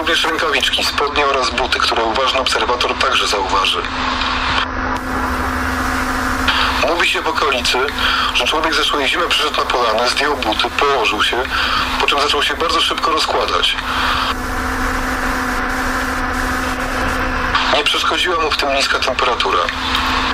również rękawiczki, spodnie oraz buty, które uważny obserwator także zauważy. Mówi się w okolicy, że człowiek zeszłej zimy przyszedł na polanę, zdjął buty, położył się, po czym zaczął się bardzo szybko rozkładać. Nie przeszkodziła mu w tym niska temperatura.